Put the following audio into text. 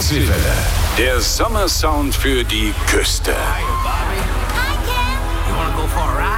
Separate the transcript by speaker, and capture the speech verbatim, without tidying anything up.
Speaker 1: Welle. Der Sommersound für die Küste.
Speaker 2: You wanna go for a ride?